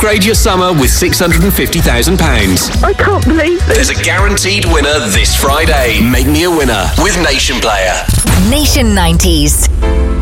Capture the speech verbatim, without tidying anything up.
Upgrade your summer with six hundred fifty thousand pounds. I can't believe this. There's a guaranteed winner this Friday. Make me a winner with Nation Player. Nation nineties.